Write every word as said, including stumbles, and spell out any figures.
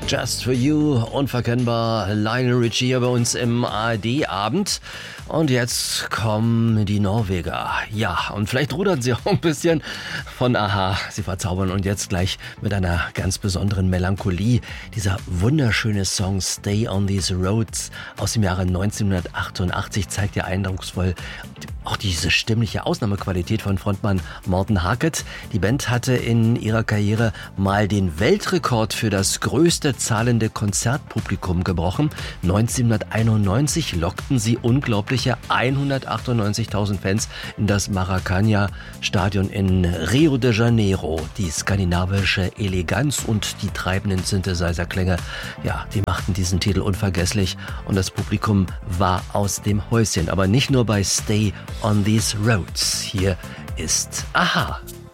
Just for You, unverkennbar, Lionel Richie hier bei uns im A R D-Abend. Und jetzt kommen die Norweger. Ja, und vielleicht rudern sie auch ein bisschen von Aha. Sie verzaubern und jetzt gleich mit einer ganz besonderen Melancholie. Dieser wunderschöne Song Stay on These Roads aus dem Jahre neunzehnhundertachtundachtzig zeigt ja eindrucksvoll auch diese stimmliche Ausnahmequalität von Frontmann Morten Harket. Die Band hatte in ihrer Karriere mal den Weltrekord für das größte zahlende Konzertpublikum gebrochen. neunzehnhunderteinundneunzig lockten sie unglaubliche hundertachtundneunzigtausend Fans in das Maracanã-Stadion in Rio de Janeiro. Die skandinavische Eleganz und die treibenden Synthesizer-Klänge, ja, die machten diesen Titel unvergesslich und das Publikum war aus dem Häuschen. Aber nicht nur bei Stay on These Roads. Hier ist Aha.